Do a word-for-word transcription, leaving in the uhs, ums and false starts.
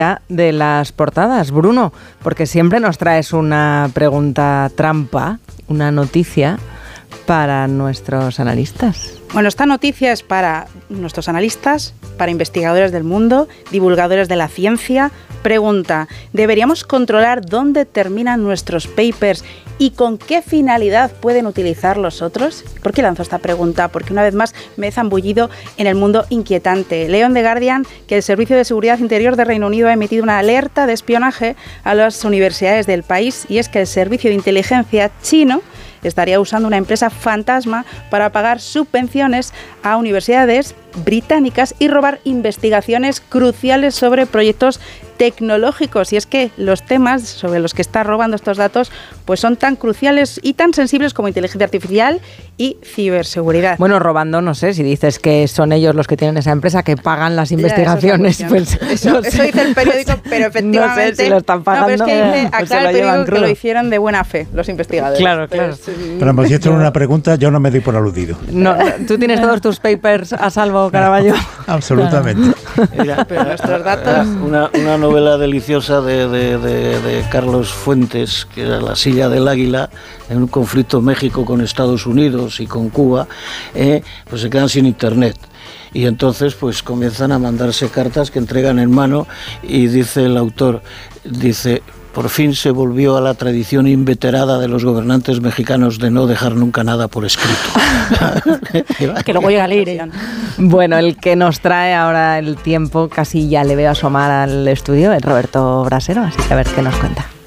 de las portadas, Bruno, porque siempre nos traes una pregunta trampa, una noticia para nuestros analistas. Bueno, esta noticia es para nuestros analistas, para investigadores del mundo, divulgadores de la ciencia. Pregunta: ¿deberíamos controlar dónde terminan nuestros papers y con qué finalidad pueden utilizar los otros? ¿Por qué lanzo esta pregunta? Porque una vez más me he zambullido en el mundo inquietante. Leo en The Guardian que el Servicio de Seguridad Interior de Reino Unido ha emitido una alerta de espionaje a las universidades del país, y es que el servicio de inteligencia chino estaría usando una empresa fantasma para pagar subvenciones a universidades británicas y robar investigaciones cruciales sobre proyectos tecnológicos. Y es que los temas sobre los que está robando estos datos pues son tan cruciales y tan sensibles como inteligencia artificial y ciberseguridad. Bueno, robando, no sé, si dices que son ellos los que tienen esa empresa que pagan las investigaciones, ya, pues eso, no eso sé. dice el periódico, pero efectivamente no sé si lo están pagando, no, pero es que dice, pues aclara el periódico que lo hicieron de buena fe los investigadores. Claro, claro. Pues, pero si esto es una pregunta, yo no me doy por aludido. No, no, tú tienes todos tus papers a salvo, Caraballo. Absolutamente. Mira, pero nuestros datos. Una, una novela deliciosa de, de, de, de Carlos Fuentes, que era La silla del águila, en un conflicto México con Estados Unidos y con Cuba, eh, pues se quedan sin internet. Y entonces pues comienzan a mandarse cartas que entregan en mano, y dice el autor, dice: por fin se volvió a la tradición inveterada de los gobernantes mexicanos de no dejar nunca nada por escrito. Que luego llega a leer. Bueno, el que nos trae ahora el tiempo, casi ya le veo asomar al estudio, es Roberto Brasero, así que a ver qué nos cuenta.